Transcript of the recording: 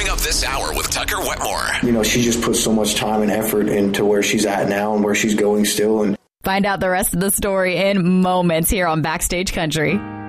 up this hour with Tucker Wetmore. You know, she just puts so much time and effort into where she's at now and where she's going still. And find out the rest of the story in moments here on Backstage Country.